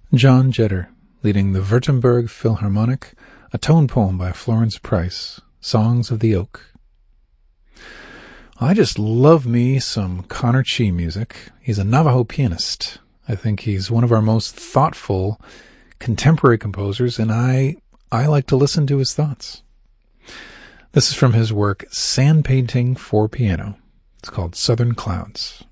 John Jetter, leading the Württemberg Philharmonic, a tone poem by Florence Price, Songs of the Oak. I just love me some Connor Chee music. He's a Navajo pianist. I think he's one of our most thoughtful contemporary composers, and I like to listen to his thoughts. This is from his work Sand Painting for Piano. It's called Southern Clouds.